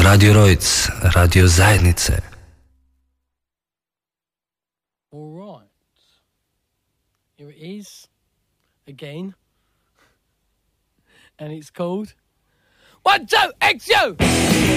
Radio Rojc, Radio Zajednice. All right. Here it is. Again. And it's called 1, 2, X, you!